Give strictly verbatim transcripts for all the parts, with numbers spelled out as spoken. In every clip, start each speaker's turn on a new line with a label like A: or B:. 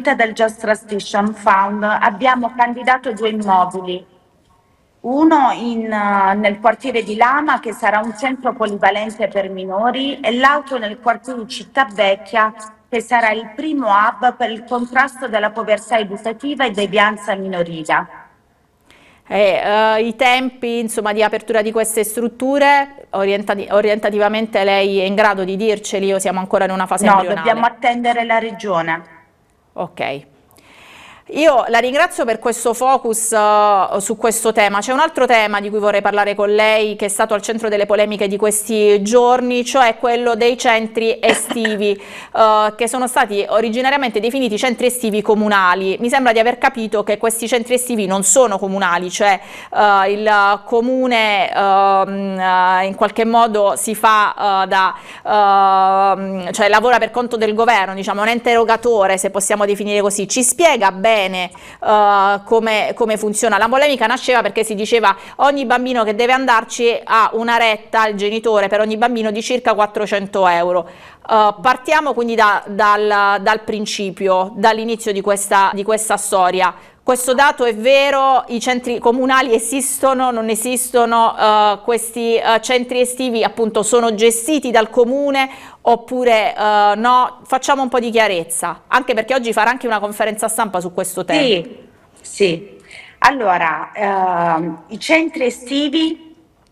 A: spinta del Just Transition Fund abbiamo candidato due immobili, uno in, uh, nel quartiere di Lama, che sarà un centro polivalente per minori, e l'altro nel quartiere di Città Vecchia, che sarà il primo hub per il contrasto della povertà educativa e devianza minorile.
B: Eh, uh, I tempi, insomma, di apertura di queste strutture, orientati orientativamente lei è in grado di dirceli o siamo ancora in una fase
A: No,
B: embrionale?
A: dobbiamo attendere la regione.
B: Ok. Io la ringrazio per questo focus uh, su questo tema. C'è un altro tema di cui vorrei parlare con lei, che è stato al centro delle polemiche di questi giorni, cioè quello dei centri estivi, uh, che sono stati originariamente definiti centri estivi comunali. Mi sembra di aver capito che questi centri estivi non sono comunali, cioè uh, il comune uh, in qualche modo si fa uh, da, uh, cioè lavora per conto del governo, diciamo, un ente erogatore, se possiamo definire così. Ci spiega bene bene uh, come, come funziona? La polemica nasceva perché si diceva ogni bambino che deve andarci ha una retta, il genitore per ogni bambino, di circa quattrocento euro. Uh, partiamo quindi da, dal, dal principio, dall'inizio di questa, di questa storia. Questo dato è vero? I centri comunali esistono, non esistono? Uh, questi uh, centri estivi appunto sono gestiti dal comune oppure uh, no? Facciamo un po' di chiarezza, anche perché oggi farà anche una conferenza stampa su questo tema.
A: Sì, sì. Allora, uh, i centri estivi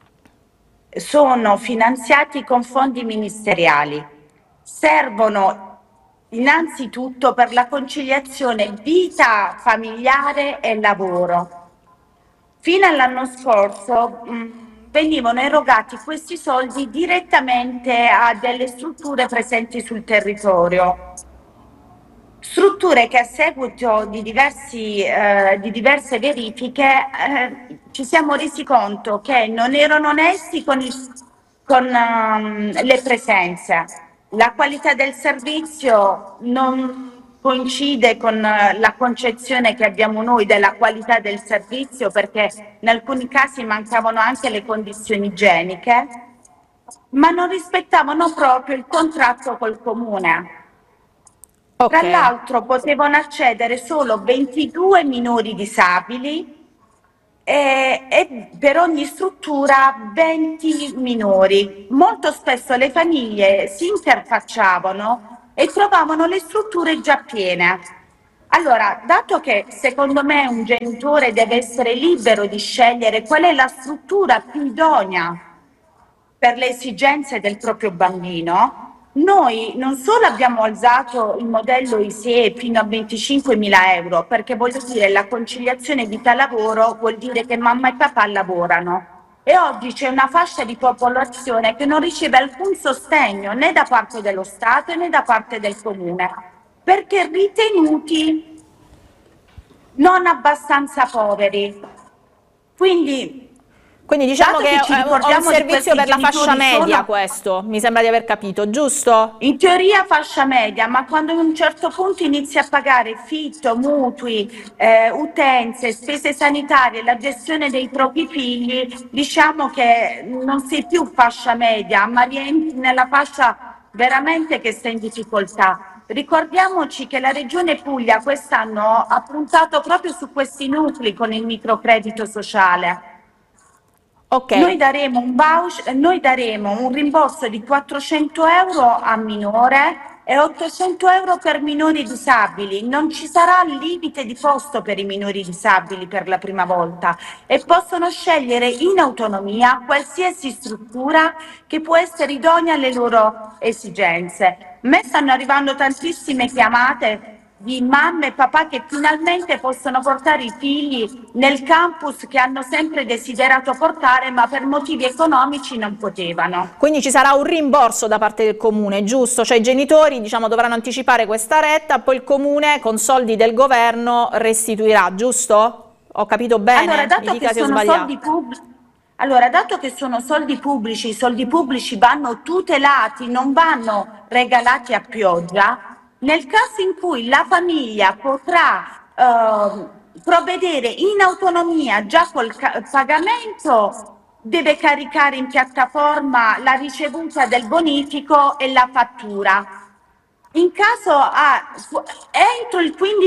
A: sono finanziati con fondi ministeriali, servono innanzitutto per la conciliazione vita familiare e lavoro. Fino all'anno scorso mh, venivano erogati questi soldi direttamente a delle strutture presenti sul territorio. Strutture che a seguito di, diversi, eh, di diverse verifiche eh, ci siamo resi conto che non erano onesti con, il, con um, le presenze. La qualità del servizio non coincide con la concezione che abbiamo noi della qualità del servizio, perché in alcuni casi mancavano anche le condizioni igieniche, ma non rispettavano proprio il contratto col comune.
B: Okay.
A: Tra l'altro potevano accedere solo ventidue minori disabili e, e per ogni struttura venti minori. Molto spesso le famiglie si interfacciavano e trovavano le strutture già piene. Allora, dato che secondo me un genitore deve essere libero di scegliere qual è la struttura più idonea per le esigenze del proprio bambino, noi non solo abbiamo alzato il modello I S E E fino a venticinquemila euro, perché voglio dire la conciliazione vita-lavoro vuol dire che mamma e papà lavorano, e oggi c'è una fascia di popolazione che non riceve alcun sostegno né da parte dello Stato né da parte del comune, perché ritenuti non abbastanza poveri. Quindi
B: Quindi diciamo che, che è un servizio per la fascia media, sono... questo, mi sembra di aver capito, giusto?
A: In teoria fascia media, ma quando a un certo punto inizi a pagare fitto, mutui, eh, utenze, spese sanitarie, la gestione dei propri figli, diciamo che non sei più fascia media, ma rientri nella fascia veramente che sta in difficoltà. Ricordiamoci che la Regione Puglia quest'anno ha puntato proprio su questi nuclei con il microcredito sociale. Okay. Noi daremo un voucher, noi daremo un rimborso di quattrocento euro a minore e ottocento euro per minori disabili. Non ci sarà limite di posto per i minori disabili per la prima volta e possono scegliere in autonomia qualsiasi struttura che può essere idonea alle loro esigenze. A me stanno arrivando tantissime chiamate di mamme e papà che finalmente possono portare i figli nel campus che hanno sempre desiderato portare, ma per motivi economici non potevano.
B: Quindi ci sarà un rimborso da parte del comune, giusto? Cioè i genitori, diciamo, dovranno anticipare questa retta, poi il comune con soldi del governo restituirà, giusto? Ho capito bene?
A: Allora, dato
B: Mi dica
A: che
B: se ho
A: sono
B: sbagliato.
A: soldi pubblici, allora, dato che sono soldi pubblici, i soldi pubblici vanno tutelati, non vanno regalati a pioggia. Nel caso in cui la famiglia potrà eh, provvedere in autonomia già col pagamento, deve caricare in piattaforma la ricevuta del bonifico e la fattura. In caso a, entro il quindici